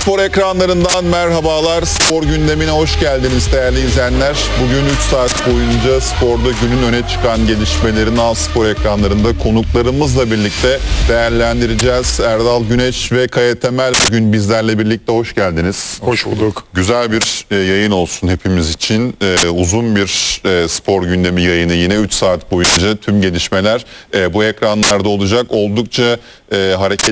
Spor ekranlarından merhabalar. Spor gündemine hoş geldiniz değerli izleyenler. Bugün 3 saat boyunca sporda günün öne çıkan gelişmelerini Al Spor ekranlarında konuklarımızla birlikte değerlendireceğiz. Erdal Güneş ve Kaya Temel bugün bizlerle birlikte, hoş geldiniz. Hoş bulduk. Güzel bir yayın olsun hepimiz için. Uzun bir spor gündemi yayını, yine 3 saat boyunca tüm gelişmeler bu ekranlarda olacak. Oldukça hareketli